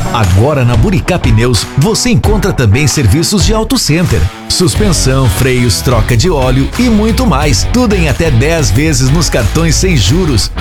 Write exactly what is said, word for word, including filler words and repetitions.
Agora na Buricá Pneus você encontra também serviços de auto center, suspensão, freios, troca de óleo e muito mais. Tudo em até dez vezes nos cartões sem juros.